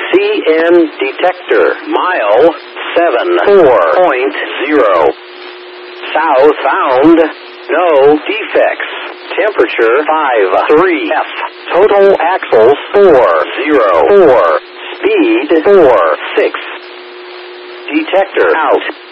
CN detector. Mile 74.0. South found. No defects. Temperature 53F. Total axles 404. Speed 46. Detector out.